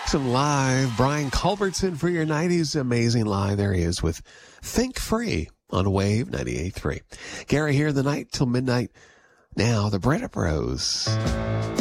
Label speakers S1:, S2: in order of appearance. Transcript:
S1: Some live Brian Culbertson for your 90s amazing live. There he is with Think Free on Wave 98.3. Gary here the night till midnight. Now the Breda Bros.